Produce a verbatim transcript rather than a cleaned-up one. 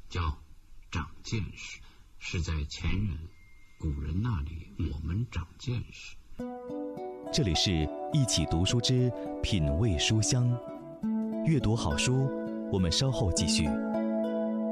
叫长见识，是在前人古人那里我们长见识。 这里是一起读书之品味书香，阅读好书，我们稍后继续。